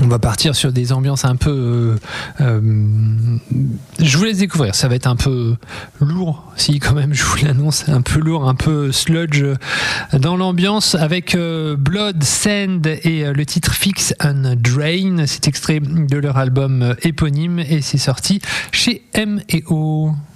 On va partir sur des ambiances un peu... je vous laisse découvrir, ça va être un peu lourd, si quand même je vous l'annonce, un peu lourd, un peu sludge dans l'ambiance, avec Blood, Sand et le titre Fix and Drain. C'est extrait de leur album éponyme et c'est sorti chez M&O.